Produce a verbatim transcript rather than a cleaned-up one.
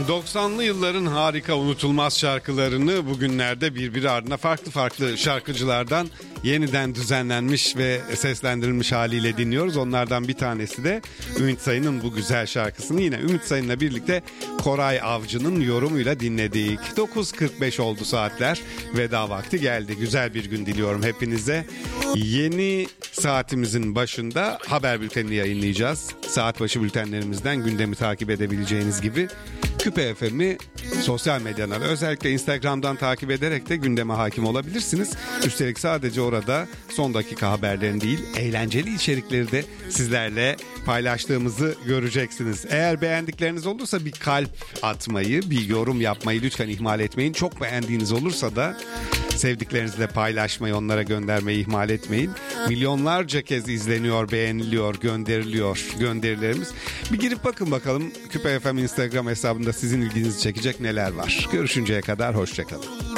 doksanlı yılların harika unutulmaz şarkılarını bugünlerde birbiri ardına farklı farklı şarkıcılardan yeniden düzenlenmiş ve seslendirilmiş haliyle dinliyoruz. Onlardan bir tanesi de Ümit Sayın'ın bu güzel şarkısını yine Ümit Sayın'la birlikte Koray Avcı'nın yorumuyla dinledik. dokuz kırk beş oldu saatler. Veda vakti geldi. Güzel bir gün diliyorum hepinize. Yeni saatimizin başında haber bültenini yayınlayacağız. Saat başı bültenlerimizden gündemi takip edebileceğiniz gibi Küpe F M'i sosyal medyadan, özellikle Instagram'dan takip ederek de gündeme hakim olabilirsiniz. Üstelik sadece orada son dakika haberlerini değil, eğlenceli içerikleri de sizlerle paylaştığımızı göreceksiniz. Eğer beğendikleriniz olursa bir kalp atmayı, bir yorum yapmayı lütfen ihmal etmeyin. Çok beğendiğiniz olursa da sevdiklerinizle paylaşmayı, onlara göndermeyi ihmal etmeyin. Milyonlarca kez izleniyor, beğeniliyor, gönderiliyor gönderilerimiz. Bir girip bakın bakalım Küpe F M Instagram hesabında sizin ilginizi çekecek neler var. Görüşünceye kadar hoşçakalın.